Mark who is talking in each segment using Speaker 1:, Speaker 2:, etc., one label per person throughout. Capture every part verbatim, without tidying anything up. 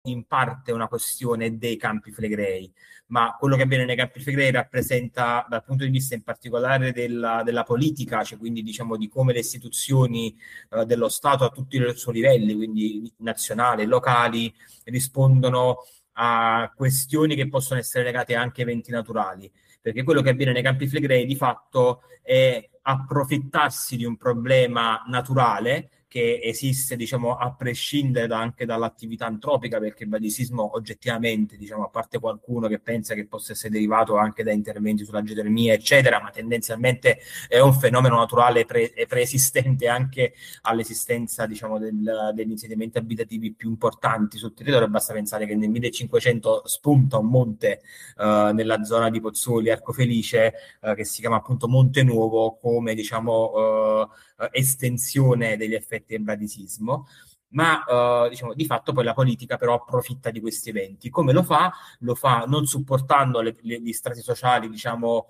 Speaker 1: in parte una questione dei Campi Flegrei, ma quello che avviene nei Campi Flegrei rappresenta, dal punto di vista in particolare della, della politica, cioè quindi diciamo di come le istituzioni eh, dello Stato a tutti i suoi livelli, quindi nazionali e locali, rispondono a questioni che possono essere legate anche a eventi naturali, perché quello che avviene nei Campi Flegrei di fatto è approfittarsi di un problema naturale che esiste, diciamo, a prescindere da, anche dall'attività antropica, perché il bradisismo oggettivamente, diciamo, a parte qualcuno che pensa che possa essere derivato anche da interventi sulla geotermia, eccetera, ma tendenzialmente è un fenomeno naturale pre- preesistente anche all'esistenza, diciamo, del, degli insediamenti abitativi più importanti sul territorio. Basta pensare che nel millecinquecento spunta un monte uh, nella zona di Pozzuoli, Arcofelice, uh, che si chiama appunto Monte Nuovo, come, diciamo, uh, estensione degli effetti del bradisismo, ma uh, diciamo di fatto poi la politica però approfitta di questi eventi. Come lo fa? Lo fa non supportando le, le, gli strati sociali, diciamo,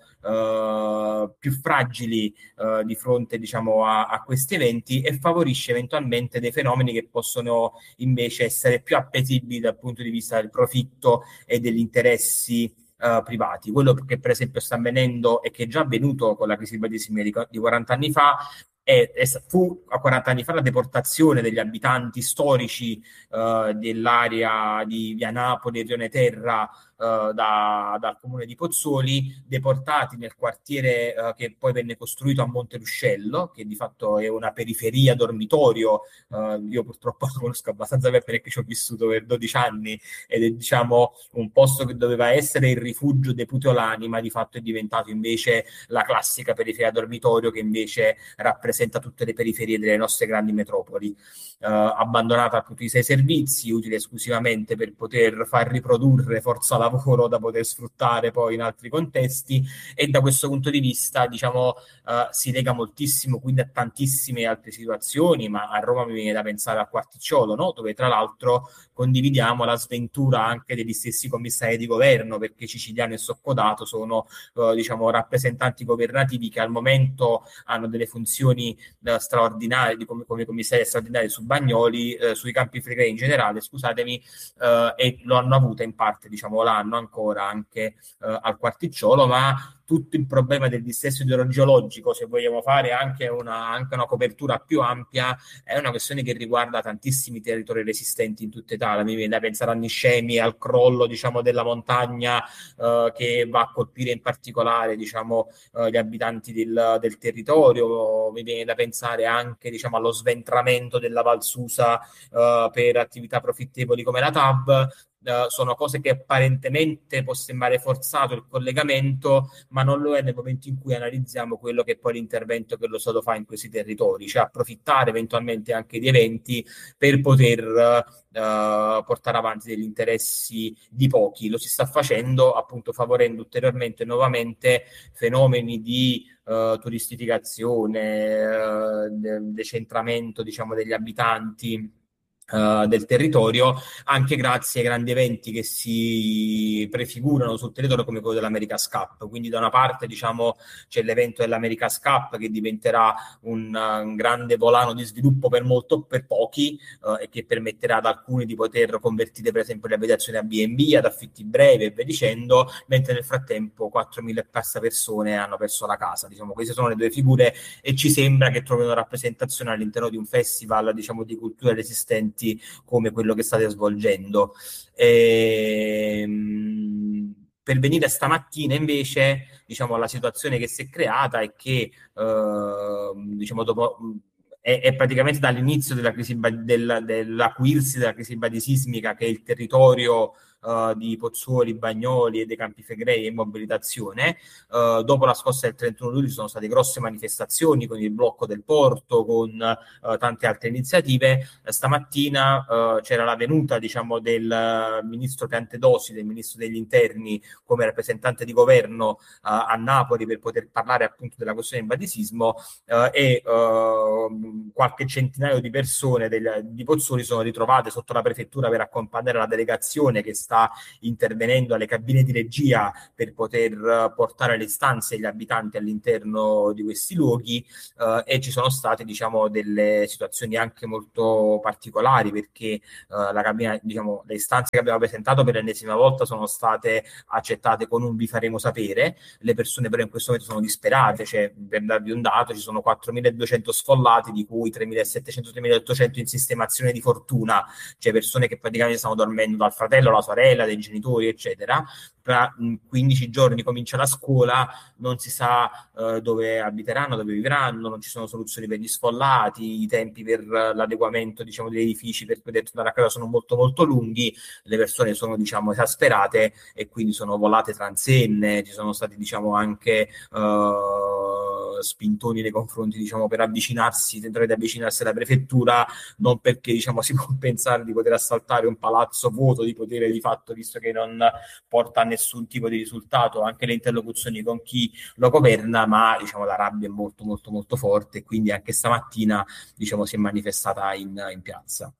Speaker 1: uh, più fragili uh, di fronte, diciamo, a, a questi eventi, e favorisce eventualmente dei fenomeni che possono invece essere più appetibili dal punto di vista del profitto e degli interessi Uh, privati. Quello che per esempio sta avvenendo e che è già avvenuto con la crisi bradisismica di, di quaranta anni fa è, è, fu a quaranta anni fa la deportazione degli abitanti storici uh, dell'area di via Napoli e Rione Terra uh, da, dal comune di Pozzuoli, deportati nel quartiere uh, che poi venne costruito a Monte Ruscello, che di fatto è una periferia dormitorio. Uh, io purtroppo lo conosco abbastanza bene perché ci ho vissuto per dodici anni ed è, diciamo, un posto che doveva essere il rifugio dei puteolani, ma di fatto è diventato invece la classica periferia dormitorio che invece rappresenta tutte le periferie delle nostre grandi metropoli, uh, abbandonata a tutti i sei servizi, utile esclusivamente per poter far riprodurre forza lavoro da poter sfruttare poi in altri contesti, e da questo punto di vista, diciamo, uh, si lega moltissimo quindi a tantissime altre situazioni, ma a Roma mi viene da pensare al Quarticciolo, no? Dove tra l'altro condividiamo la sventura anche degli stessi commissari di governo, perché Ciciliano e Soccodato sono uh, diciamo rappresentanti governativi che al momento hanno delle funzioni uh, straordinarie di come, come commissari straordinari su Bagnoli, uh, sui Campi Flegrei in generale, scusatemi, uh, e lo hanno avuto in parte, diciamo l'hanno ancora anche uh, al Quarticciolo, ma tutto il problema del dissesto idrogeologico, se vogliamo fare anche una, anche una copertura più ampia, è una questione che riguarda tantissimi territori resistenti in tutta Italia. Mi viene da pensare a Niscemi, al crollo, diciamo, della montagna eh, che va a colpire in particolare, diciamo, eh, gli abitanti del, del territorio. Mi viene da pensare anche, diciamo, allo sventramento della Val Susa eh, per attività profittevoli come la T A B. Uh, sono cose che apparentemente può sembrare forzato il collegamento, ma non lo è nel momento in cui analizziamo quello che è poi l'intervento che lo Stato fa in questi territori, cioè approfittare eventualmente anche di eventi per poter uh, portare avanti degli interessi di pochi. Lo si sta facendo appunto favorendo ulteriormente nuovamente fenomeni di uh, turistificazione, uh, de- decentramento, diciamo, degli abitanti Uh, del territorio, anche grazie ai grandi eventi che si prefigurano sul territorio come quello dell'America's Cup. Quindi da una parte, diciamo, c'è l'evento dell'America's Cup che diventerà un, un grande volano di sviluppo per molto per pochi uh, e che permetterà ad alcuni di poter convertire per esempio le abitazioni a B and B, ad affitti brevi e via dicendo, mentre nel frattempo quattromila e passa persone hanno perso la casa. Diciamo, queste sono le due figure e ci sembra che trovino rappresentazione all'interno di un festival, diciamo, di culture resistenti come quello che state svolgendo. E, per venire a stamattina invece, diciamo, la situazione che si è creata è che eh, diciamo dopo è, è praticamente dall'inizio della crisi del, dell'acuirsi della crisi badisismica che il territorio Uh, di Pozzuoli, Bagnoli e dei Campi Flegrei e mobilitazione. Uh, dopo la scossa del trentuno luglio ci sono state grosse manifestazioni con il blocco del porto, con uh, tante altre iniziative. Uh, stamattina uh, c'era la venuta, diciamo, del uh, ministro Piantedosi, del ministro degli interni, come rappresentante di governo uh, a Napoli per poter parlare appunto della questione del badisismo uh, e uh, qualche centinaio di persone del, di Pozzuoli sono ritrovate sotto la prefettura per accompagnare la delegazione che sta sta intervenendo alle cabine di regia per poter portare le istanze e gli abitanti all'interno di questi luoghi, eh, e ci sono state, diciamo, delle situazioni anche molto particolari perché eh, la cabina, diciamo, le istanze che abbiamo presentato per l'ennesima volta sono state accettate con un vi faremo sapere. Le persone però in questo momento sono disperate, cioè per darvi un dato ci sono quattromiladuecento sfollati, di cui tremilasettecento tremilaottocento in sistemazione di fortuna, cioè persone che praticamente stanno dormendo dal fratello, la sorella, dei genitori, eccetera. Tra quindici giorni comincia la scuola, non si sa eh, dove abiteranno, dove vivranno, non ci sono soluzioni per gli sfollati, i tempi per l'adeguamento, diciamo, degli edifici per poter tornare a casa sono molto molto lunghi, le persone sono, diciamo, esasperate e quindi sono volate transenne, ci sono stati, diciamo, anche uh, spintoni nei confronti, diciamo, per avvicinarsi, tentare di avvicinarsi alla prefettura, non perché, diciamo, si può pensare di poter assaltare un palazzo vuoto di potere di fatto, visto che non porta a nessun tipo di risultato, anche le interlocuzioni con chi lo governa, ma, diciamo, la rabbia è molto molto molto forte e quindi anche stamattina, diciamo, si è manifestata in, in piazza.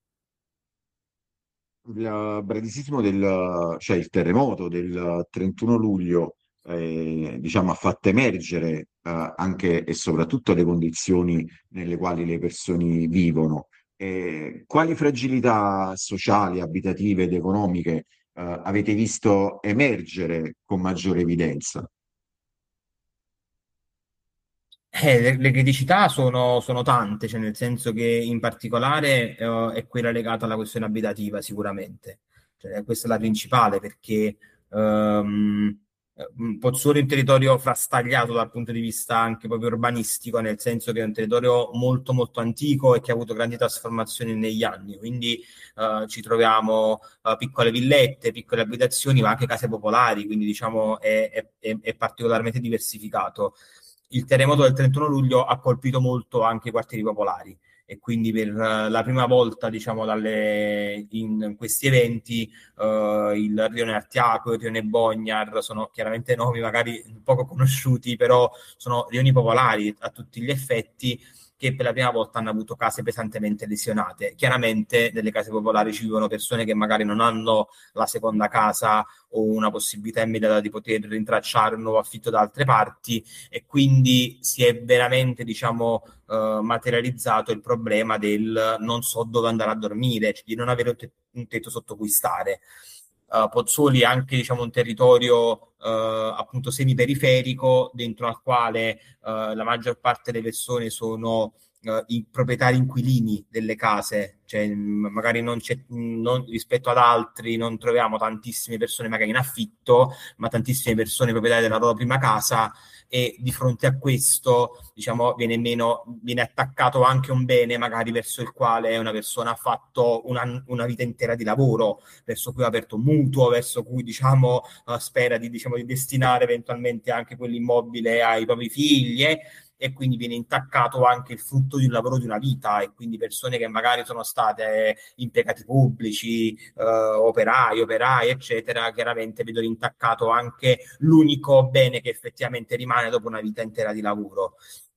Speaker 2: Il bradisismo del, cioè il terremoto del trentuno luglio, eh, diciamo, ha fatto emergere eh, anche e soprattutto le condizioni nelle quali le persone vivono. Eh, quali fragilità sociali, abitative ed economiche eh, avete visto emergere con maggiore evidenza?
Speaker 1: Eh, le, le criticità sono, sono tante, cioè nel senso che in particolare eh, è quella legata alla questione abitativa sicuramente. Cioè, questa è la principale perché ehm, eh, Pozzuoli è un territorio frastagliato dal punto di vista anche proprio urbanistico, nel senso che è un territorio molto molto antico e che ha avuto grandi trasformazioni negli anni, quindi eh, ci troviamo eh, piccole villette, piccole abitazioni, ma anche case popolari, quindi diciamo è, è- è- è particolarmente diversificato. Il terremoto del trentuno luglio ha colpito molto anche i quartieri popolari e quindi per uh, la prima volta, diciamo, dalle, in questi eventi uh, il rione Artiaco, il rione Bognar sono chiaramente nomi magari poco conosciuti, però sono rioni popolari a tutti gli effetti che per la prima volta hanno avuto case pesantemente lesionate. Chiaramente nelle case popolari ci vivono persone che magari non hanno la seconda casa o una possibilità immediata di poter rintracciare un nuovo affitto da altre parti e quindi si è veramente, diciamo, eh, materializzato il problema del non so dove andare a dormire, cioè di non avere un, te- un tetto sotto cui stare. Uh, Pozzuoli è anche, diciamo, un territorio uh, appunto semiperiferico dentro al quale uh, la maggior parte delle persone sono uh, i proprietari inquilini delle case, cioè mh, magari non c'è, mh, non, rispetto ad altri non troviamo tantissime persone magari in affitto, ma tantissime persone proprietarie della loro prima casa e di fronte a questo, diciamo, viene meno, viene attaccato anche un bene magari verso il quale una persona ha fatto una, una vita intera di lavoro, verso cui ha aperto un mutuo, verso cui, diciamo, uh, spera di, diciamo, di destinare eventualmente anche quell'immobile ai propri figli, eh, e quindi viene intaccato anche il frutto di un lavoro di una vita e quindi persone che magari sono state impiegati pubblici, eh, operai, operai, eccetera, chiaramente vedono intaccato anche l'unico bene che effettivamente rimane dopo una vita intera di lavoro.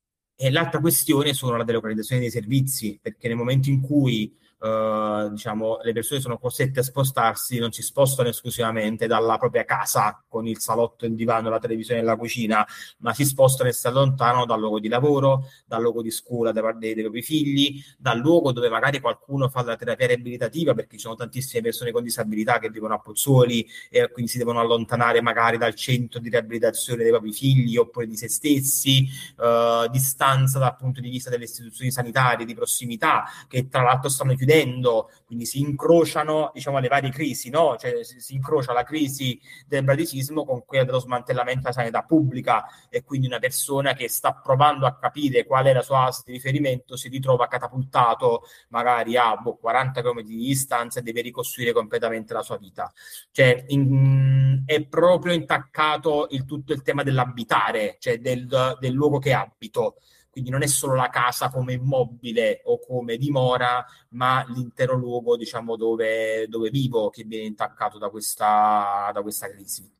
Speaker 1: E l'altra questione sono la delocalizzazione dei servizi, perché nel momento in cui eh, diciamo, le persone sono costrette a spostarsi, non si spostano esclusivamente dalla propria casa con il salotto, il divano, la televisione e la cucina, ma si spostano e si allontanano dal luogo di lavoro, dal luogo di scuola dei, dei, dei propri figli, dal luogo dove magari qualcuno fa la terapia riabilitativa, perché ci sono tantissime persone con disabilità che vivono a Pozzuoli e quindi si devono allontanare magari dal centro di riabilitazione dei propri figli oppure di se stessi, eh, distanza dal punto di vista delle istituzioni sanitarie di prossimità, che tra l'altro stanno chiudendo, quindi si incrociano, diciamo, le varie crisi, no? Cioè si, si incrocia la crisi del bradisismo con quella dello smantellamento della sanità pubblica e quindi una persona che sta provando a capire qual è la sua assa di riferimento si ritrova catapultato magari a boh, quaranta chilometri di distanza e deve ricostruire completamente la sua vita. Cioè, in, è proprio intaccato il tutto il tema dell'abitare, cioè del, del luogo che abito. Quindi non è solo la casa come immobile o come dimora, ma l'intero luogo, diciamo, dove, dove vivo che viene intaccato da questa, da questa crisi.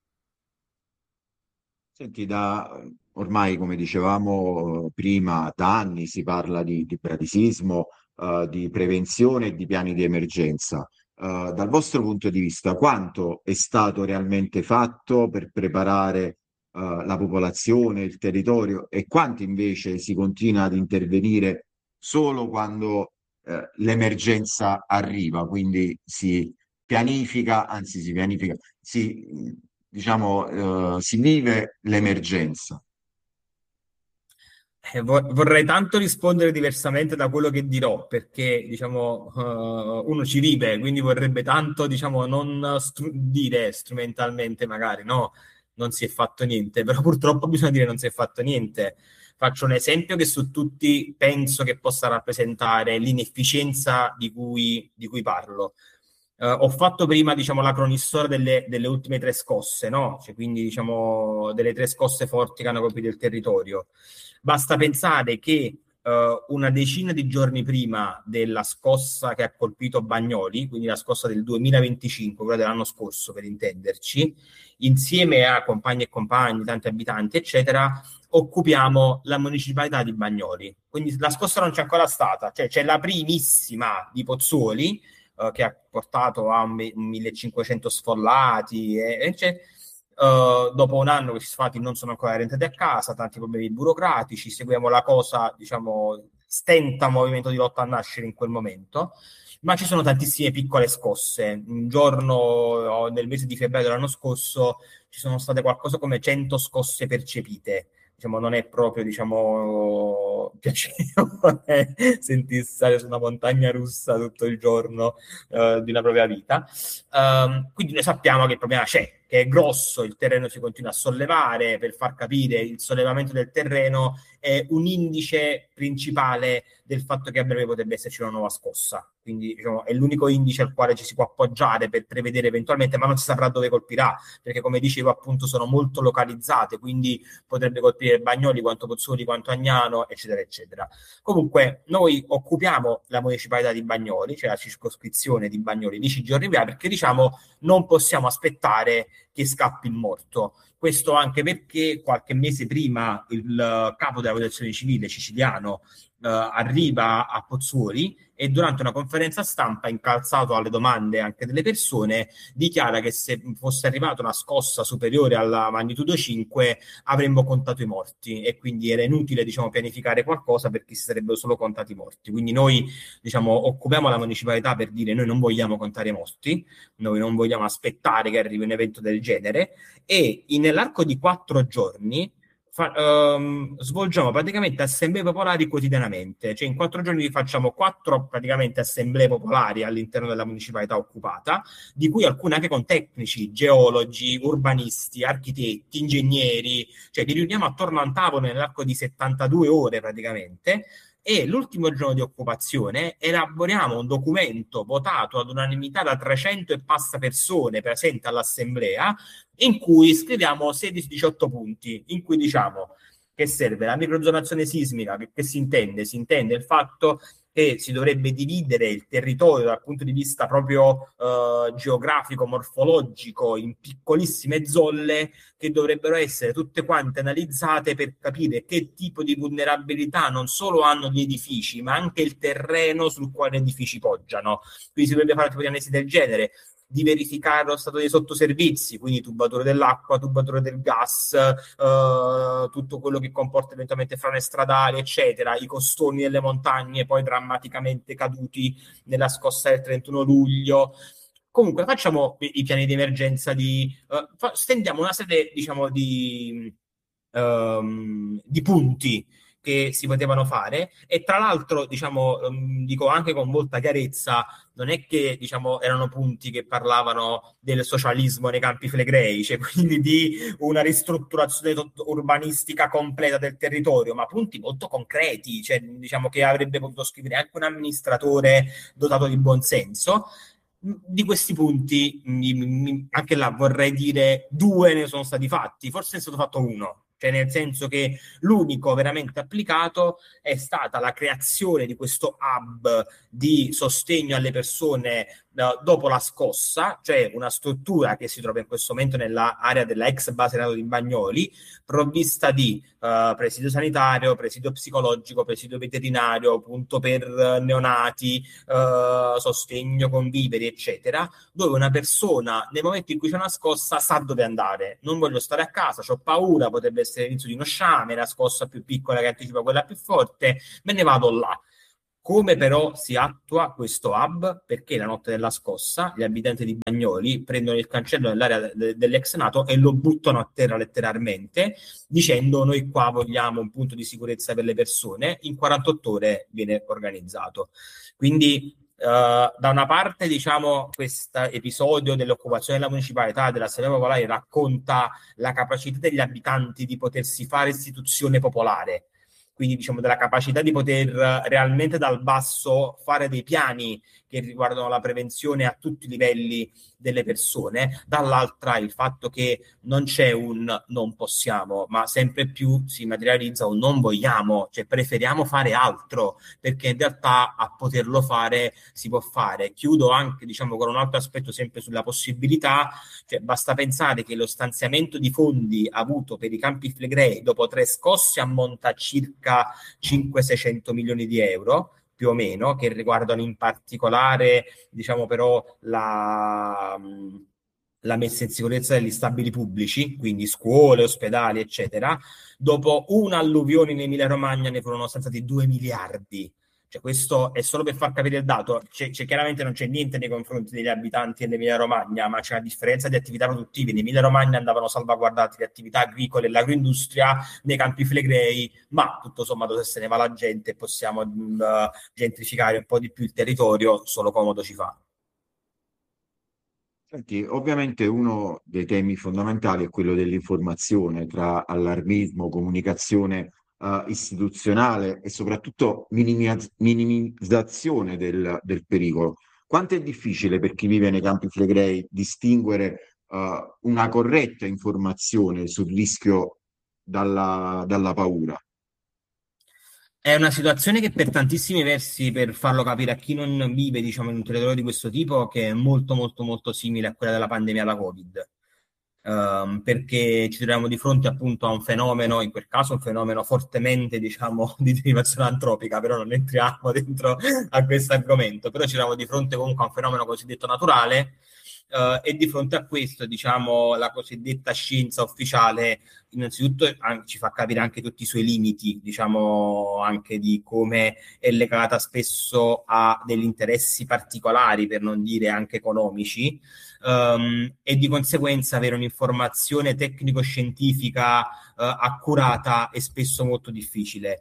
Speaker 2: Senti, da ormai, come dicevamo eh, prima, da anni si parla di, di bradisismo, eh, di prevenzione e di piani di emergenza. Uh, dal vostro punto di vista, quanto è stato realmente fatto per preparare uh, la popolazione, il territorio, e quanto invece si continua ad intervenire solo quando uh, l'emergenza arriva, quindi si pianifica, anzi si pianifica, si, diciamo, uh, si vive l'emergenza.
Speaker 1: Eh, vo- vorrei tanto rispondere diversamente da quello che dirò, perché diciamo eh, uno ci ride, quindi vorrebbe tanto diciamo non stru- dire strumentalmente magari no, non si è fatto niente, però purtroppo bisogna dire non si è fatto niente. Faccio un esempio che su tutti penso che possa rappresentare l'inefficienza di cui, di cui parlo. Eh, ho fatto prima, diciamo, la cronistoria delle, delle ultime tre scosse, no? Cioè, quindi, diciamo, delle tre scosse forti che hanno colpito il territorio. Basta pensare che eh, una decina di giorni prima della scossa che ha colpito Bagnoli, quindi la scossa del duemilaventicinque, quella dell'anno scorso, per intenderci, insieme a compagni e compagni, tanti abitanti, eccetera, occupiamo la municipalità di Bagnoli. Quindi la scossa non c'è ancora stata, cioè c'è la primissima di Pozzuoli, Uh, che ha portato a millecinquecento sfollati, e, e c'è, uh, dopo un anno che questi sfollati non sono ancora rientrati a casa, tanti problemi burocratici, seguiamo la cosa, diciamo, stenta movimento di lotta a nascere in quel momento, ma ci sono tantissime piccole scosse. Un giorno, nel mese di febbraio dell'anno scorso, ci sono state qualcosa come cento scosse percepite. Diciamo, non è proprio, diciamo, piacevole sentirsi stare su una montagna russa tutto il giorno uh, di una propria vita. Um, quindi noi sappiamo che il problema c'è, che è grosso, il terreno si continua a sollevare. Per far capire, il sollevamento del terreno è un indice principale del fatto che a breve potrebbe esserci una nuova scossa. Quindi diciamo, è l'unico indice al quale ci si può appoggiare per prevedere eventualmente, ma non si saprà dove colpirà, perché come dicevo appunto sono molto localizzate, quindi potrebbe colpire Bagnoli, quanto Pozzuoli, quanto Agnano, eccetera, eccetera. Comunque noi occupiamo la municipalità di Bagnoli, cioè la circoscrizione di Bagnoli, dieci giorni prima, perché diciamo non possiamo aspettare che scappi il morto. Questo anche perché qualche mese prima il capo della protezione civile siciliano Uh, arriva a Pozzuoli e durante una conferenza stampa, incalzato alle domande anche delle persone, dichiara che se fosse arrivata una scossa superiore alla magnitudo cinque avremmo contato i morti, e quindi era inutile, diciamo, pianificare qualcosa perché si sarebbero solo contati i morti. Quindi noi, diciamo, occupiamo la municipalità per dire noi non vogliamo contare i morti, noi non vogliamo aspettare che arrivi un evento del genere, e in, nell'arco di quattro giorni Fa, um, svolgiamo praticamente assemblee popolari quotidianamente, cioè in quattro giorni facciamo quattro praticamente assemblee popolari all'interno della municipalità occupata, di cui alcune anche con tecnici, geologi, urbanisti, architetti, ingegneri, cioè li riuniamo attorno a un tavolo nell'arco di settantadue ore praticamente, e l'ultimo giorno di occupazione elaboriamo un documento votato ad unanimità da trecento e passa persone presenti all'assemblea, in cui scriviamo sedici diciotto punti, in cui diciamo che serve la microzonazione sismica, che, che si intende? Si intende il fatto che si dovrebbe dividere il territorio dal punto di vista proprio eh, geografico, morfologico, in piccolissime zolle che dovrebbero essere tutte quante analizzate per capire che tipo di vulnerabilità non solo hanno gli edifici, ma anche il terreno sul quale gli edifici poggiano. Quindi si dovrebbe fare tipo di analisi del genere, di verificare lo stato dei sottoservizi, quindi tubature dell'acqua, tubature del gas, eh, tutto quello che comporta eventualmente frane stradali, eccetera, i costoni delle montagne poi drammaticamente caduti nella scossa del trentuno luglio. Comunque facciamo i piani di emergenza, di, uh, fa, stendiamo una serie, diciamo, di, um, di punti che si potevano fare, e tra l'altro, diciamo, um, dico anche con molta chiarezza, non è che, diciamo, erano punti che parlavano del socialismo nei Campi Flegrei, cioè quindi di una ristrutturazione urbanistica completa del territorio, ma punti molto concreti, cioè diciamo che avrebbe potuto scrivere anche un amministratore dotato di buonsenso. Di questi punti, anche là vorrei dire, due ne sono stati fatti, forse è stato fatto uno, cioè nel senso che l'unico veramente applicato è stata la creazione di questo hub di sostegno alle persone uh, dopo la scossa, cioè una struttura che si trova in questo momento nell'area della ex base nato di Bagnoli, provvista di uh, presidio sanitario, presidio psicologico, presidio veterinario, punto per neonati, uh, sostegno con viveri, eccetera, dove una persona nel momento in cui c'è una scossa sa dove andare. Non voglio stare a casa, ho paura, potrebbe essere l'inizio di uno sciame, la scossa più piccola che anticipa quella più forte, me ne vado là. Come però si attua questo hub? Perché la notte della scossa gli abitanti di Bagnoli prendono il cancello dell'area de- dell'ex nato e lo buttano a terra letteralmente, dicendo noi qua vogliamo un punto di sicurezza per le persone. In quarantotto ore viene organizzato. Quindi uh, da una parte, diciamo, questo episodio dell'occupazione della municipalità, della Assemblea Popolare, racconta la capacità degli abitanti di potersi fare istituzione popolare, quindi diciamo della capacità di poter realmente dal basso fare dei piani che riguardano la prevenzione a tutti i livelli delle persone, dall'altra il fatto che non c'è un non possiamo, ma sempre più si materializza un non vogliamo, cioè preferiamo fare altro, perché in realtà a poterlo fare si può fare. Chiudo anche, diciamo, con un altro aspetto sempre sulla possibilità, cioè basta pensare che lo stanziamento di fondi avuto per i Campi Flegrei dopo tre scosse ammonta a circa cinquecento seicento milioni di euro, più o meno, che riguardano in particolare, diciamo però, la, la messa in sicurezza degli stabili pubblici, quindi scuole, ospedali, eccetera. Dopo un'alluvione in Emilia-Romagna ne furono stanziati due miliardi. Cioè, questo è solo per far capire il dato. C'è, c'è, chiaramente non c'è niente nei confronti degli abitanti dell'Emilia-Romagna, ma c'è una differenza di attività produttive. In Emilia-Romagna andavano salvaguardate le attività agricole e l'agroindustria, nei Campi Flegrei, ma tutto sommato se se ne va la gente e possiamo uh, gentrificare un po' di più il territorio, solo comodo ci fa.
Speaker 2: Senti, ovviamente uno dei temi fondamentali è quello dell'informazione tra allarmismo, comunicazione eh, istituzionale e soprattutto minimizz- minimizzazione del, del pericolo. Quanto è difficile per chi vive nei Campi Flegrei distinguere eh, una corretta informazione sul rischio dalla, dalla paura?
Speaker 1: È una situazione che per tantissimi versi, per farlo capire a chi non vive, diciamo, in un territorio di questo tipo, che è molto molto molto simile a quella della pandemia da Covid. Um, perché ci troviamo di fronte appunto a un fenomeno, in quel caso un fenomeno fortemente, diciamo, di derivazione antropica, però non entriamo dentro a questo argomento, però ci troviamo di fronte comunque a un fenomeno cosiddetto naturale, uh, e di fronte a questo, diciamo, la cosiddetta scienza ufficiale innanzitutto an- ci fa capire anche tutti i suoi limiti, diciamo, anche di come è legata spesso a degli interessi particolari, per non dire anche economici, um, e di conseguenza avere un'informazione tecnico-scientifica uh, accurata è spesso molto difficile.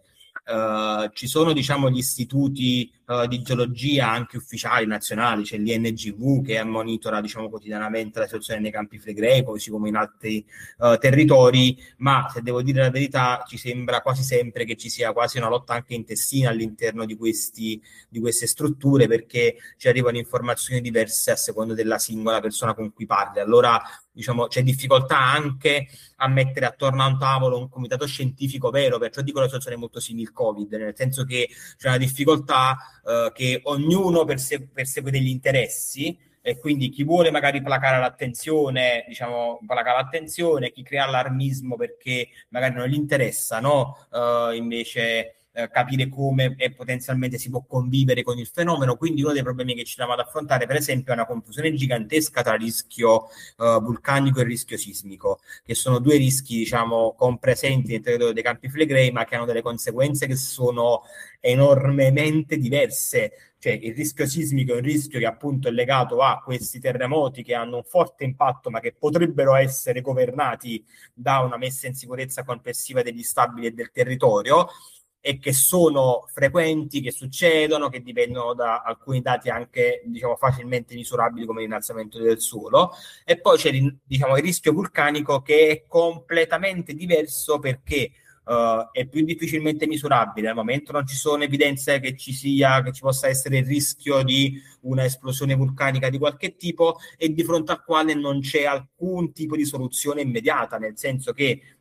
Speaker 1: Uh, ci sono, diciamo, gli istituti uh, di geologia anche ufficiali nazionali, c'è l'I N G V che monitora, diciamo, quotidianamente la situazione nei Campi Flegrei, così come in altri uh, territori, ma se devo dire la verità ci sembra quasi sempre che ci sia quasi una lotta anche intestina all'interno di, questi, di queste strutture, perché ci arrivano informazioni diverse a seconda della singola persona con cui parli. Allora, diciamo, c'è difficoltà anche a mettere attorno a un tavolo un comitato scientifico vero, perciò dico la situazione è molto simile al Covid, nel senso che c'è una difficoltà eh, che ognuno perse- persegue degli interessi, e quindi chi vuole magari placare l'attenzione, diciamo, placa l'attenzione, chi crea allarmismo perché magari non gli interessa, no? Uh, invece uh, capire come e potenzialmente si può convivere con il fenomeno. Quindi uno dei problemi che ci troviamo ad affrontare, per esempio, è una confusione gigantesca tra rischio uh, vulcanico e rischio sismico, che sono due rischi, diciamo, compresenti nel territorio dei Campi Flegrei, ma che hanno delle conseguenze che sono enormemente diverse. Cioè, il rischio sismico è un rischio che appunto è legato a questi terremoti che hanno un forte impatto, ma che potrebbero essere governati da una messa in sicurezza complessiva degli stabili e del territorio, e che sono frequenti, che succedono, che dipendono da alcuni dati anche, diciamo, facilmente misurabili come l'innalzamento del suolo. E poi c'è, diciamo, il rischio vulcanico, che è completamente diverso perché Uh, è più difficilmente misurabile. Al momento non ci sono evidenze che ci sia, che ci possa essere il rischio di una esplosione vulcanica di qualche tipo, e di fronte al quale non c'è alcun tipo di soluzione immediata, nel senso che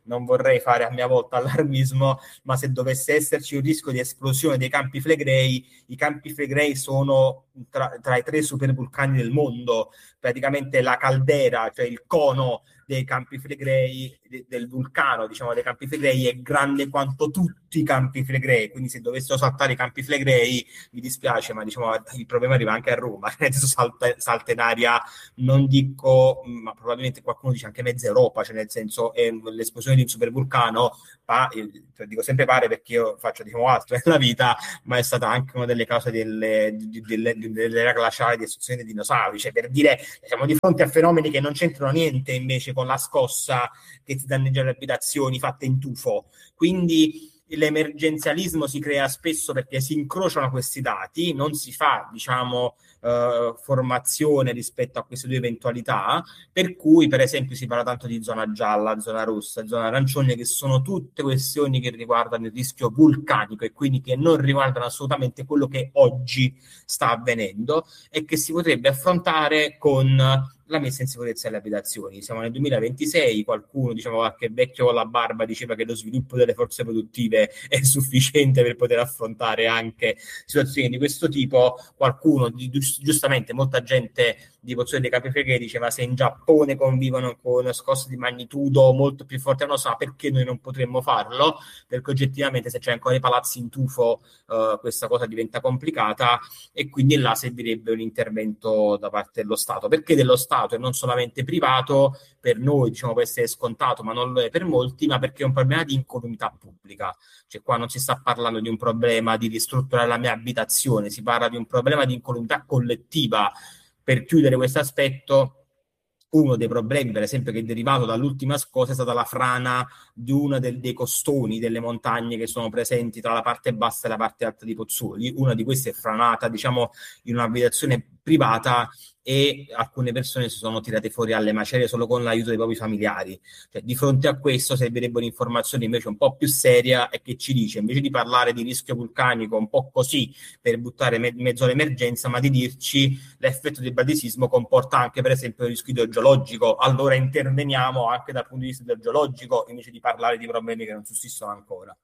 Speaker 1: non vorrei fare a mia volta allarmismo, ma se dovesse esserci un rischio di esplosione dei Campi Flegrei, i Campi Flegrei sono tra, tra i tre supervulcani del mondo, praticamente la caldera, cioè il cono dei Campi Flegrei, de, del vulcano, diciamo, dei Campi Flegrei è grande quanto tutti i Campi Flegrei, quindi se dovessero saltare i Campi Flegrei, mi dispiace, ma diciamo il problema arriva anche a Roma, adesso salta, salta in aria, non dico, ma probabilmente qualcuno dice anche mezza Europa, cioè nel senso è l'esplosione di un supervulcano, pa, cioè, dico sempre pare perché io faccio diciamo altro nella vita, ma è stata anche una delle cause delle, delle, dell'era glaciale di estinzione dei dinosauri, cioè per dire siamo di fronte a fenomeni che non c'entrano niente invece con la scossa che ti danneggia le abitazioni fatte in tufo, quindi l'emergenzialismo si crea spesso perché si incrociano questi dati, non si fa diciamo eh, formazione rispetto a queste due eventualità, per cui per esempio si parla tanto di zona gialla, zona rossa, zona arancione, che sono tutte questioni che riguardano il rischio vulcanico e quindi che non riguardano assolutamente quello che oggi sta avvenendo e che si potrebbe affrontare con la messa in sicurezza delle abitazioni. Siamo nel duemilaventisei, qualcuno, diciamo qualche vecchio con la barba, diceva che lo sviluppo delle forze produttive è sufficiente per poter affrontare anche situazioni di questo tipo. Qualcuno, giustamente, molta gente di Pozzuoli dei Campi Flegrei diceva se in Giappone convivono con scosse di magnitudo molto più forti, non lo sa, perché noi non potremmo farlo? Perché oggettivamente se c'è ancora i palazzi in tufo uh, questa cosa diventa complicata e quindi là servirebbe un intervento da parte dello Stato. Perché dello Stato e non solamente privato? Per noi diciamo può essere scontato, ma non lo è per molti, ma perché è un problema di incolumità pubblica. Cioè qua non si sta parlando di un problema di ristrutturare la mia abitazione, si parla di un problema di incolumità collettiva. Per chiudere questo aspetto, uno dei problemi, per esempio, che è derivato dall'ultima scossa è stata la frana di uno del, dei costoni delle montagne che sono presenti tra la parte bassa e la parte alta di Pozzuoli. Una di queste è franata, diciamo, in un'abitazione privata e alcune persone si sono tirate fuori alle macerie solo con l'aiuto dei propri familiari. Cioè, di fronte a questo servirebbe un'informazione invece un po' più seria e che ci dice, invece di parlare di rischio vulcanico un po' così per buttare me- mezzo all'emergenza, ma di dirci l'effetto del bradisismo comporta anche per esempio il rischio idrogeologico, allora interveniamo anche dal punto di vista idrogeologico invece di parlare di problemi che non sussistono ancora.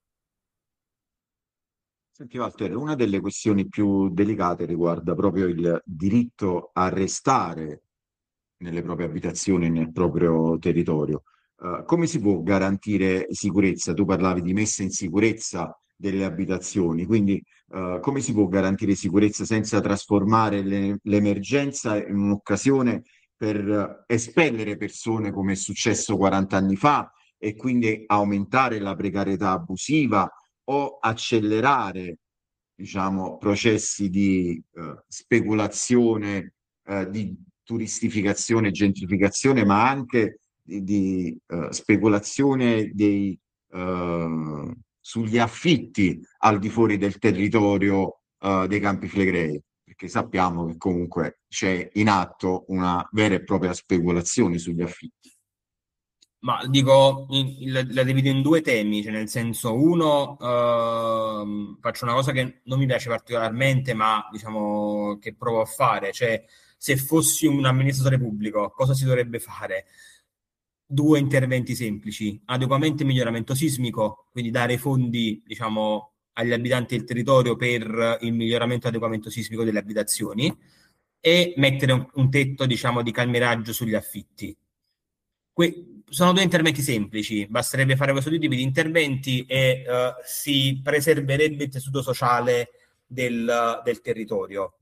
Speaker 2: Senti Walter, una delle questioni più delicate riguarda proprio il diritto a restare nelle proprie abitazioni, nel proprio territorio. Uh, come si può garantire sicurezza? Tu parlavi di messa in sicurezza delle abitazioni, quindi uh, come si può garantire sicurezza senza trasformare le- l'emergenza in un'occasione per uh, espellere persone come è successo quaranta anni fa e quindi aumentare la precarietà abusiva o accelerare, diciamo, processi di eh, speculazione, eh, di turistificazione e gentrificazione, ma anche di, di, eh, speculazione dei, eh, sugli affitti al di fuori del territorio eh, dei Campi Flegrei, perché sappiamo che comunque c'è in atto una vera e propria speculazione sugli affitti.
Speaker 1: Ma dico, in- la, la divido in due temi, cioè nel senso, uno, ehm, faccio una cosa che non mi piace particolarmente, ma diciamo che provo a fare, cioè se fossi un amministratore pubblico, cosa si dovrebbe fare? Due interventi semplici: adeguamento e miglioramento sismico, quindi dare fondi, diciamo, agli abitanti del territorio per il miglioramento e adeguamento sismico delle abitazioni e mettere un, un tetto, diciamo, di calmiraggio sugli affitti. Que- sono due interventi semplici, basterebbe fare questo tipo di interventi e eh, si preserverebbe il tessuto sociale del, del territorio.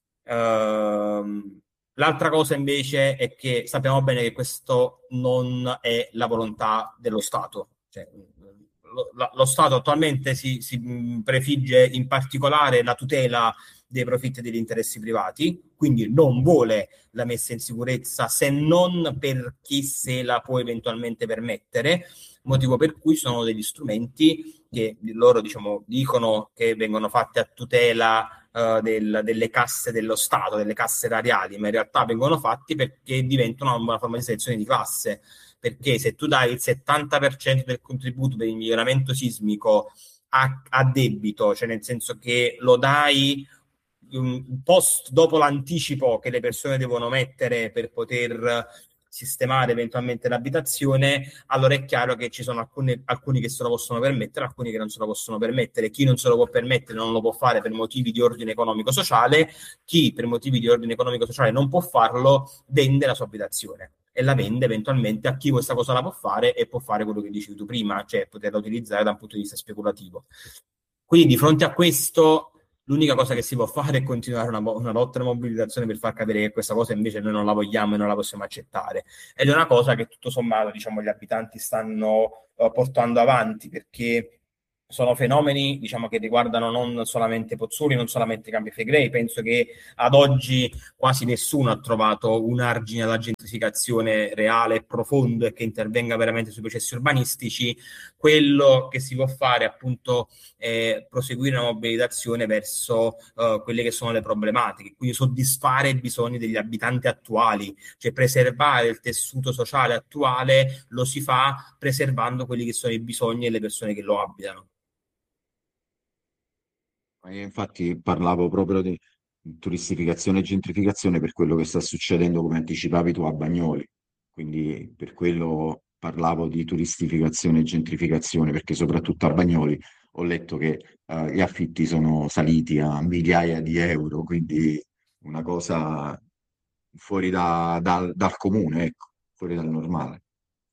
Speaker 1: Ehm, L'altra cosa invece è che sappiamo bene che questo non è la volontà dello Stato. Cioè, lo, la- lo Stato attualmente si, si mh, prefigge in particolare la tutela dei profitti e degli interessi privati, quindi non vuole la messa in sicurezza se non per chi se la può eventualmente permettere, motivo per cui sono degli strumenti che loro diciamo, dicono che vengono fatti a tutela uh, del, delle casse dello Stato, delle casse erariali, ma in realtà vengono fatti perché diventano una forma di selezione di classe, perché se tu dai il settanta per cento del contributo per il miglioramento sismico a, a debito, cioè nel senso che lo dai un post dopo l'anticipo che le persone devono mettere per poter sistemare eventualmente l'abitazione, allora è chiaro che ci sono alcuni, alcuni che se lo possono permettere, alcuni che non se lo possono permettere. Chi non se lo può permettere non lo può fare per motivi di ordine economico-sociale, chi per motivi di ordine economico-sociale non può farlo, vende la sua abitazione e la vende eventualmente a chi questa cosa la può fare e può fare quello che dicevi tu prima, cioè poterla utilizzare da un punto di vista speculativo. Quindi di fronte a questo l'unica cosa che si può fare è continuare una, una lotta e una mobilitazione per far capire che questa cosa invece noi non la vogliamo e non la possiamo accettare. Ed è una cosa che tutto sommato, diciamo, gli abitanti stanno uh, portando avanti, perché sono fenomeni, diciamo, che riguardano non solamente Pozzuoli, non solamente Campi Flegrei. Penso che ad oggi quasi nessuno ha trovato un argine alla gentrificazione reale e profondo e che intervenga veramente sui processi urbanistici. Quello che si può fare, appunto, è proseguire una mobilitazione verso uh, quelle che sono le problematiche, quindi soddisfare i bisogni degli abitanti attuali, cioè preservare il tessuto sociale attuale, lo si fa preservando quelli che sono i bisogni delle persone che lo abitano.
Speaker 2: E infatti parlavo proprio di turistificazione e gentrificazione per quello che sta succedendo, come anticipavi tu, a Bagnoli. Quindi per quello parlavo di turistificazione e gentrificazione, perché soprattutto a Bagnoli ho letto che eh, gli affitti sono saliti a migliaia di euro, quindi una cosa fuori da- dal, dal comune, ecco, fuori dal normale.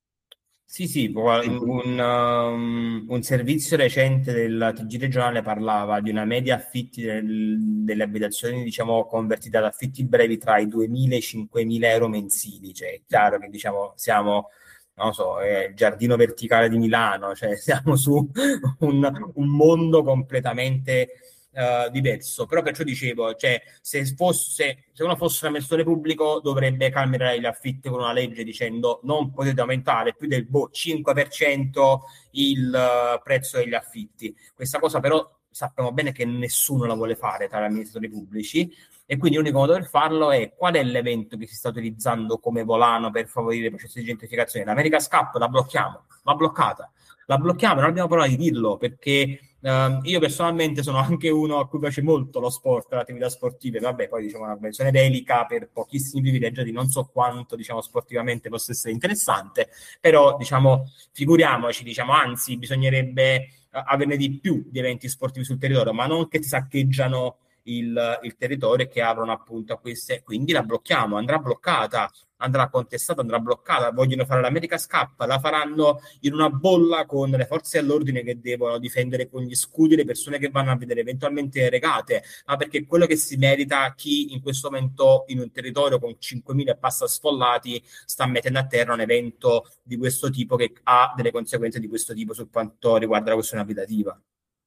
Speaker 1: Sì, sì, un, um, un servizio recente del T G regionale parlava di una media affitti del- delle abitazioni, diciamo, convertite ad affitti brevi tra i duemila e i cinquemila euro mensili. Cioè, è chiaro che, diciamo, siamo, non lo so, è il giardino verticale di Milano, cioè siamo su un, un mondo completamente eh, diverso. Però perciò dicevo, cioè, se fosse, se uno fosse un amministratore pubblico dovrebbe calmierare gli affitti con una legge dicendo non potete aumentare più del boh, cinque per cento il uh, prezzo degli affitti. Questa cosa però sappiamo bene che nessuno la vuole fare tra gli amministratori pubblici, e quindi l'unico modo per farlo è: qual è l'evento che si sta utilizzando come volano per favorire i processi di gentrificazione? L'America's Cup la blocchiamo, va bloccata. La blocchiamo, non abbiamo paura di dirlo, perché Uh, io personalmente sono anche uno a cui piace molto lo sport, le attività sportive. Vabbè, poi diciamo una convenzione delica per pochissimi privilegiati, non so quanto, diciamo, sportivamente possa essere interessante, però diciamo, figuriamoci, diciamo, anzi bisognerebbe uh, averne di più di eventi sportivi sul territorio, ma non che saccheggiano il, il territorio e che aprono appunto a queste. Quindi la blocchiamo, andrà bloccata, andrà contestata, andrà bloccata. Vogliono fare l'America's Cup, la faranno in una bolla con le forze dell'ordine che devono difendere con gli scudi le persone che vanno a vedere eventualmente le regate, ma perché quello che si merita chi in questo momento in un territorio con cinquemila e passa sfollati sta mettendo a terra un evento di questo tipo che ha delle conseguenze di questo tipo su quanto riguarda la questione abitativa.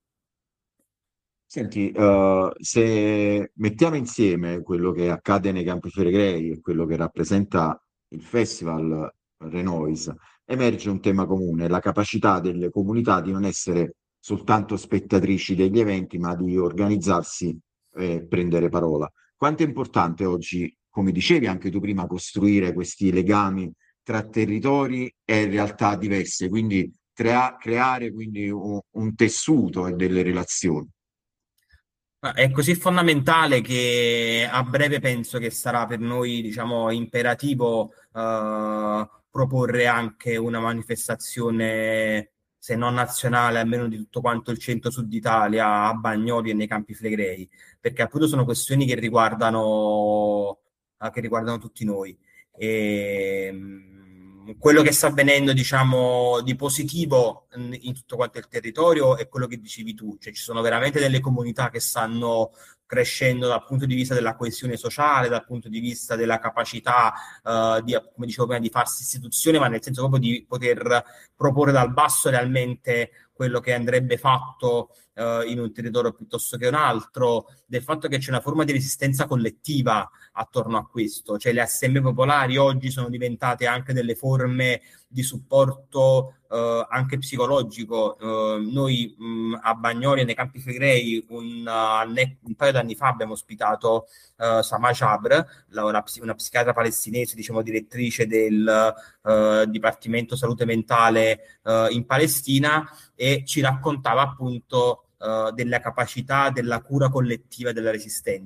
Speaker 2: Senti, eh, se mettiamo insieme quello che accade nei Campi Flegrei e quello che rappresenta il Festival Renoise, emerge un tema comune: la capacità delle comunità di non essere soltanto spettatrici degli eventi, ma di organizzarsi e prendere parola. Quanto è importante oggi, come dicevi anche tu prima, costruire questi legami tra territori e realtà diverse, quindi crea- creare quindi un un tessuto e delle relazioni.
Speaker 1: Ma è così fondamentale che a breve penso che sarà per noi, diciamo, imperativo eh, proporre anche una manifestazione, se non nazionale, almeno di tutto quanto il centro-sud d'Italia, a Bagnoli e nei Campi Flegrei, perché appunto sono questioni che riguardano, eh, che riguardano tutti noi. E, mh, quello che sta avvenendo, diciamo, di positivo mh, in tutto quanto il territorio è quello che dicevi tu, cioè ci sono veramente delle comunità che stanno crescendo dal punto di vista della coesione sociale, dal punto di vista della capacità, eh, di, come dicevo prima, di farsi istituzione, ma nel senso proprio di poter proporre dal basso realmente quello che andrebbe fatto eh, in un territorio piuttosto che un altro, del fatto che c'è una forma di resistenza collettiva attorno a questo, cioè le assemblee popolari oggi sono diventate anche delle forme di supporto eh, anche psicologico. Eh, noi mh, a Bagnoli e nei Campi Flegrei un, uh, un paio d'anni fa abbiamo ospitato uh, Sama Jabr, la, una, una psichiatra palestinese, diciamo direttrice del uh, Dipartimento Salute Mentale uh, in Palestina, e ci raccontava appunto uh, della capacità della cura collettiva e della resistenza.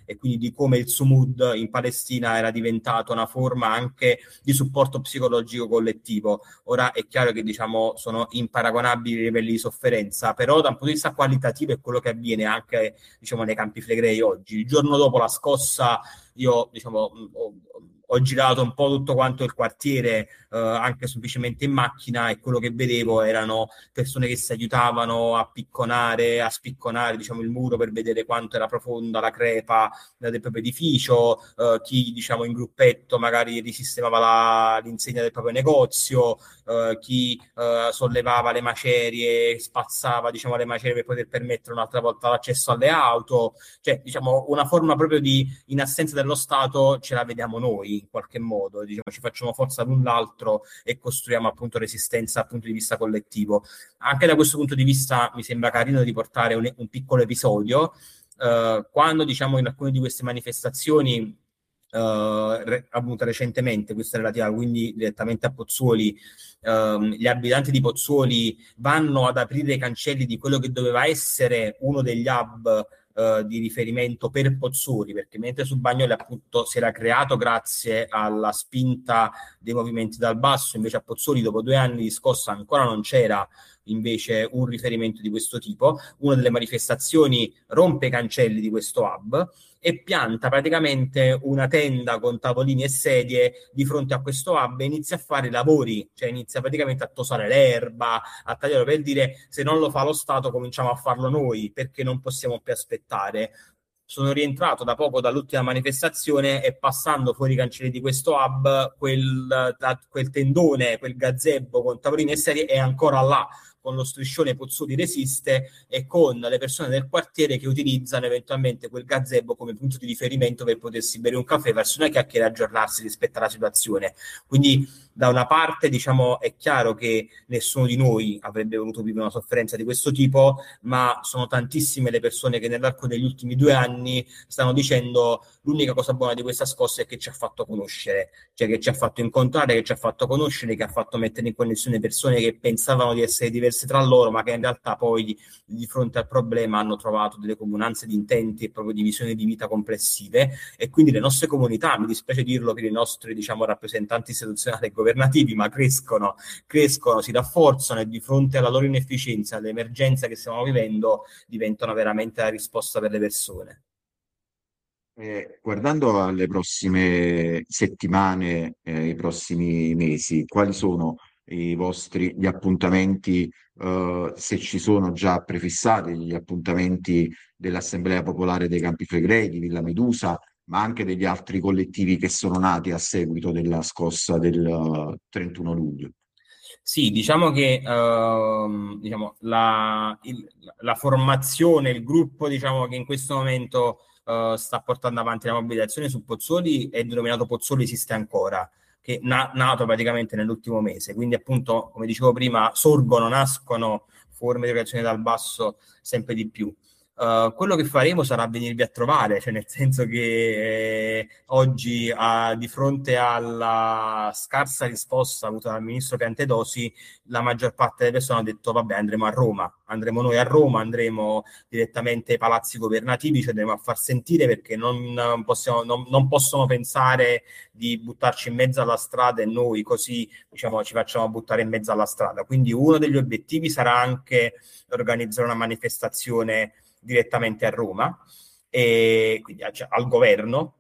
Speaker 1: e quindi di come il Sumud in Palestina era diventato una forma anche di supporto psicologico collettivo. Ora è chiaro che diciamo sono imparagonabili i livelli di sofferenza, però da un punto di vista qualitativo è quello che avviene anche diciamo nei Campi Flegrei oggi. Il giorno dopo la scossa io diciamo ho, ho girato un po' tutto quanto il quartiere, eh, anche semplicemente in macchina, e quello che vedevo erano persone che si aiutavano a picconare, a spicconare diciamo il muro per vedere quanto era profonda la crepa del proprio edificio, eh, chi diciamo in gruppetto magari risistemava la, l'insegna del proprio negozio, eh, chi eh, sollevava le macerie, spazzava diciamo le macerie per poter permettere un'altra volta l'accesso alle auto, cioè diciamo una forma proprio di, in assenza dello Stato ce la vediamo noi in qualche modo, diciamo ci facciamo forza l'un l'altro e costruiamo appunto resistenza dal punto di vista collettivo. Anche da questo punto di vista mi sembra carino riportare un, un piccolo episodio, uh, quando diciamo in alcune di queste manifestazioni Uh, re- avvenuta recentemente, questa è relativa quindi direttamente a Pozzuoli, um, gli abitanti di Pozzuoli vanno ad aprire i cancelli di quello che doveva essere uno degli hub uh, di riferimento per Pozzuoli, perché mentre su Bagnoli appunto si era creato grazie alla spinta dei movimenti dal basso, invece a Pozzuoli dopo due anni di scossa ancora non c'era invece un riferimento di questo tipo. Una delle manifestazioni rompe i cancelli di questo hub e pianta praticamente una tenda con tavolini e sedie di fronte a questo hub e inizia a fare i lavori, cioè inizia praticamente a tosare l'erba, a tagliare, per dire se non lo fa lo Stato cominciamo a farlo noi, perché non possiamo più aspettare. Sono rientrato da poco dall'ultima manifestazione e passando fuori i cancelli di questo hub, quel, da, quel tendone, quel gazebo con tavolini e sedie è ancora là, con lo striscione Pozzuoli resiste e con le persone del quartiere che utilizzano eventualmente quel gazebo come punto di riferimento per potersi bere un caffè, verso una chiacchiera e aggiornarsi rispetto alla situazione. Quindi da una parte diciamo è chiaro che nessuno di noi avrebbe voluto vivere una sofferenza di questo tipo, ma sono tantissime le persone che nell'arco degli ultimi due anni stanno dicendo l'unica cosa buona di questa scossa è che ci ha fatto conoscere, cioè che ci ha fatto incontrare, che ci ha fatto conoscere, che ha fatto mettere in connessione persone che pensavano di essere diverse tra loro, ma che in realtà poi di fronte al problema hanno trovato delle comunanze di intenti e proprio di visioni di vita complessive, e quindi le nostre comunità, mi dispiace dirlo per i nostri diciamo rappresentanti istituzionali e governativi, ma crescono, crescono, si rafforzano e di fronte alla loro inefficienza, all'emergenza che stiamo vivendo, diventano veramente la risposta per le persone.
Speaker 2: Eh, guardando alle prossime settimane, eh, i prossimi mesi, quali sono i vostri gli appuntamenti, eh, se ci sono già prefissati, gli appuntamenti dell'Assemblea Popolare dei Campi Flegrei, di Villa Medusa, ma anche degli altri collettivi che sono nati a seguito della scossa del eh, trentuno luglio?
Speaker 1: Sì, diciamo che ehm, diciamo, la, il- la formazione, il gruppo diciamo, che in questo momento eh, sta portando avanti la mobilitazione su Pozzuoli è denominato Pozzuoli Esiste Ancora, che è na- nato praticamente nell'ultimo mese. Quindi appunto, come dicevo prima, sorgono, nascono forme di reazione dal basso sempre di più. Uh, quello che faremo sarà venirvi a trovare, cioè nel senso che eh, oggi uh, di fronte alla scarsa risposta avuta dal ministro Piantedosi, la maggior parte delle persone ha detto vabbè andremo a Roma, andremo noi a Roma, andremo direttamente ai palazzi governativi, ci andremo a far sentire perché non, possiamo, non, non possono pensare di buttarci in mezzo alla strada e noi così diciamo ci facciamo buttare in mezzo alla strada. Quindi uno degli obiettivi sarà anche organizzare una manifestazione direttamente a Roma, e quindi cioè, al governo,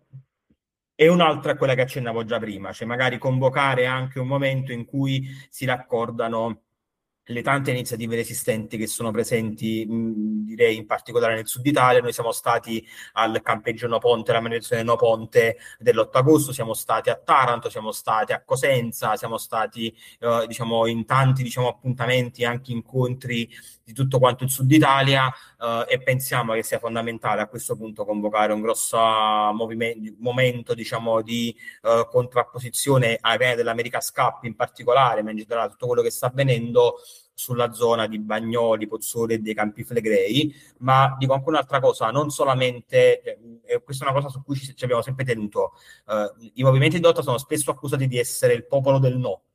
Speaker 1: e un'altra è quella che accennavo già prima, cioè magari convocare anche un momento in cui si raccordano le tante iniziative resistenti che sono presenti, mh, direi in particolare nel sud Italia. Noi siamo stati al campeggio No Ponte, la manifestazione No Ponte dell'otto agosto, siamo stati a Taranto, siamo stati a Cosenza, siamo stati eh, diciamo in tanti diciamo, appuntamenti, anche incontri di tutto quanto il sud Italia, eh, e pensiamo che sia fondamentale a questo punto convocare un grosso movimento, momento diciamo di eh, contrapposizione ai piani dell'America Scappi in particolare, ma in generale tutto quello che sta avvenendo sulla zona di Bagnoli, Pozzuoli e dei Campi Flegrei. Ma dico anche un'altra cosa, non solamente, eh, questa è una cosa su cui ci, ci abbiamo sempre tenuto, eh, i movimenti di lotta sono spesso accusati di essere il popolo del no.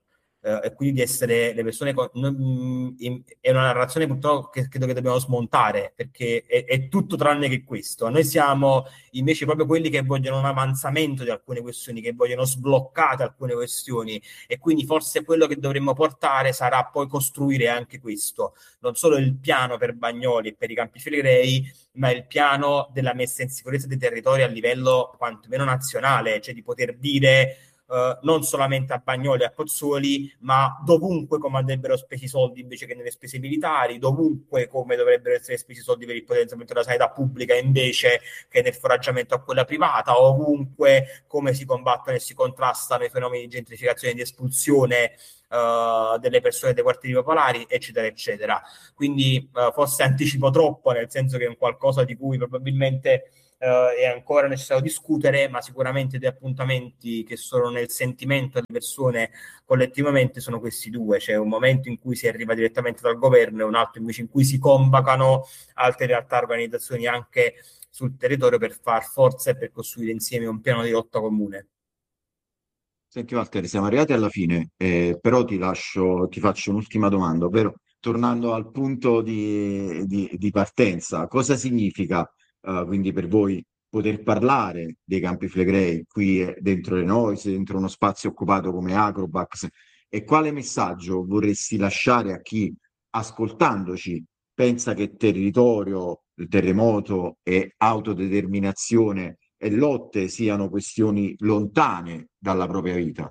Speaker 1: eh, e quindi di essere le persone con, non- in- è una narrazione purtroppo che credo che dobbiamo smontare, perché è, è tutto tranne che questo. Noi siamo invece proprio quelli che vogliono un avanzamento di alcune questioni, che vogliono sbloccate alcune questioni, e quindi forse quello che dovremmo portare sarà poi costruire anche questo, non solo il piano per Bagnoli e per i Campi Flegrei, ma il piano della messa in sicurezza dei territori a livello quantomeno nazionale, cioè di poter dire Uh, non solamente a Bagnoli e a Pozzuoli, ma dovunque come andrebbero spesi i soldi invece che nelle spese militari, dovunque come dovrebbero essere spesi i soldi per il potenziamento della sanità pubblica invece che nel foraggiamento a quella privata, ovunque come si combattono e si contrastano i fenomeni di gentrificazione e di espulsione uh, delle persone dei quartieri popolari, eccetera, eccetera. Quindi uh, forse anticipo troppo, nel senso che è un qualcosa di cui probabilmente Uh, è ancora necessario discutere, ma sicuramente degli appuntamenti che sono nel sentimento delle persone collettivamente sono questi due. C'è un momento in cui si arriva direttamente dal governo e un altro invece in cui si convocano altre realtà, organizzazioni anche sul territorio per far forza e per costruire insieme un piano di lotta comune.
Speaker 2: Senti Walter, siamo arrivati alla fine, eh, però ti lascio, ti faccio un'ultima domanda, ovvero tornando al punto di, di- di partenza, cosa significa eh, quindi per voi poter parlare dei Campi Flegrei qui eh, dentro le Noise, dentro uno spazio occupato come Acrobax, e quale messaggio vorresti lasciare a chi, ascoltandoci, pensa che territorio, il terremoto e autodeterminazione e lotte siano questioni lontane dalla propria vita?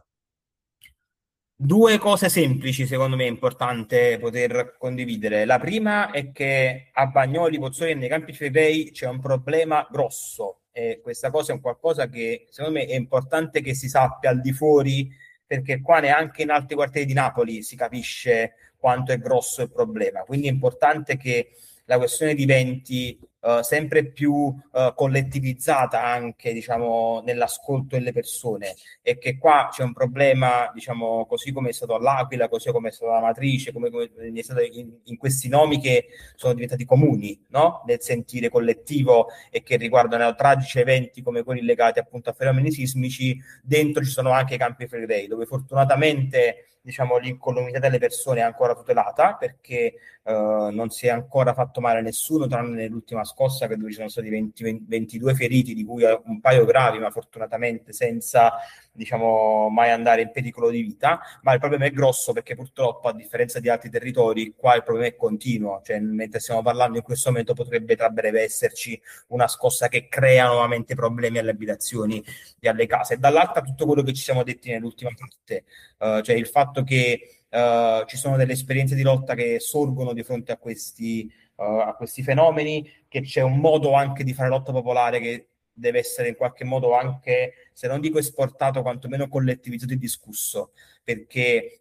Speaker 1: Due cose semplici, secondo me, è importante poter condividere. La prima è che a Bagnoli, Pozzuoli e nei Campi Flegrei c'è un problema grosso, e questa cosa è un qualcosa che secondo me è importante che si sappia al di fuori, perché qua neanche in altri quartieri di Napoli si capisce quanto è grosso il problema. Quindi è importante che la questione diventi uh, sempre più uh, collettivizzata anche, diciamo, nell'ascolto delle persone, e che qua c'è un problema, diciamo, così come è stato all'Aquila, così come è stato alla Matrice, come, come è stato in, in, questi nomi che sono diventati comuni, no? Nel sentire collettivo, e che riguardano tragici eventi come quelli legati appunto a fenomeni sismici. Dentro ci sono anche i Campi Flegrei, dove fortunatamente, diciamo, l'incolumità delle persone è ancora tutelata, perché uh, non si è ancora fatto male a nessuno, tranne nell'ultima scossa, che dove ci sono stati venti, ventidue feriti, di cui un paio gravi, ma fortunatamente senza, diciamo, mai andare in pericolo di vita. Ma il problema è grosso, perché purtroppo, a differenza di altri territori, qua il problema è continuo, cioè mentre stiamo parlando in questo momento potrebbe tra breve esserci una scossa che crea nuovamente problemi alle abitazioni e alle case. E dall'altra tutto quello che ci siamo detti nell'ultima parte, uh, cioè il fatto che Uh, ci sono delle esperienze di lotta che sorgono di fronte a questi, uh, a questi fenomeni, che c'è un modo anche di fare lotta popolare che deve essere in qualche modo anche, se non dico esportato, quantomeno collettivizzato e discusso, perché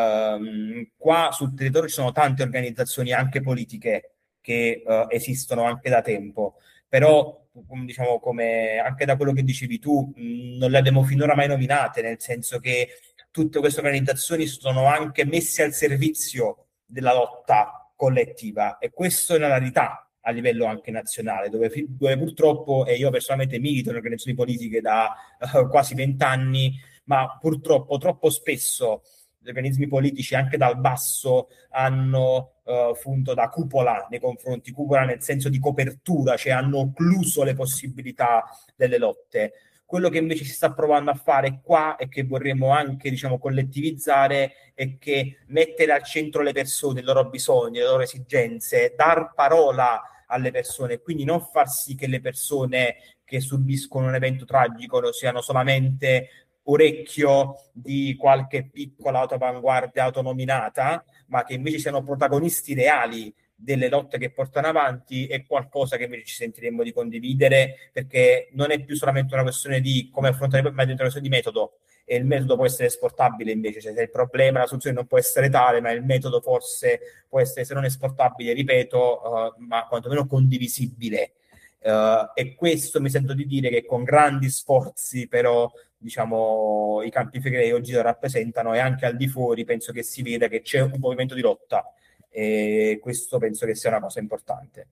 Speaker 1: uh, qua sul territorio ci sono tante organizzazioni anche politiche che uh, esistono anche da tempo, però diciamo, come anche da quello che dicevi tu, mh, non le abbiamo finora mai nominate, nel senso che tutte queste organizzazioni sono anche messe al servizio della lotta collettiva, e questo è una rarità a livello anche nazionale, dove, dove purtroppo, e io personalmente milito in organizzazioni politiche da uh, quasi vent'anni, ma purtroppo troppo spesso gli organismi politici anche dal basso hanno uh, funto da cupola nei confronti, cupola nel senso di copertura, cioè hanno occluso le possibilità delle lotte. Quello che invece si sta provando a fare qua, e che vorremmo anche, diciamo, collettivizzare, è che mettere al centro le persone, i loro bisogni, le loro esigenze, dar parola alle persone, quindi non far sì che le persone che subiscono un evento tragico siano solamente orecchio di qualche piccola autoavanguardia autonominata, ma che invece siano protagonisti reali delle lotte che portano avanti. È qualcosa che invece ci sentiremmo di condividere, perché non è più solamente una questione di come affrontare il problema, ma è una questione di metodo, e il metodo può essere esportabile invece, cioè se il problema, la soluzione non può essere tale, ma il metodo forse può essere, se non esportabile, ripeto, uh, ma quantomeno condivisibile. Uh, e questo mi sento di dire che con grandi sforzi, però, diciamo, i Campi Flegrei oggi lo rappresentano, e anche al di fuori penso che si veda che c'è un movimento di lotta, e questo penso che sia una cosa importante.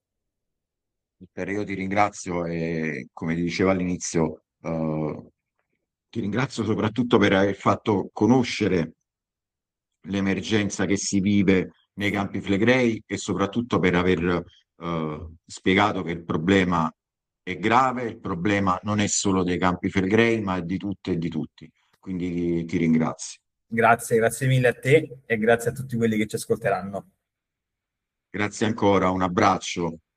Speaker 2: Per io ti ringrazio e come ti dicevo all'inizio, eh, ti ringrazio soprattutto per aver fatto conoscere l'emergenza che si vive nei Campi Flegrei e soprattutto per aver eh, spiegato che il problema è grave, il problema non è solo dei Campi Flegrei, ma è di tutte e di tutti. Quindi ti ringrazio.
Speaker 1: Grazie, grazie mille a te e grazie a tutti quelli che ci ascolteranno.
Speaker 2: Grazie ancora, un abbraccio.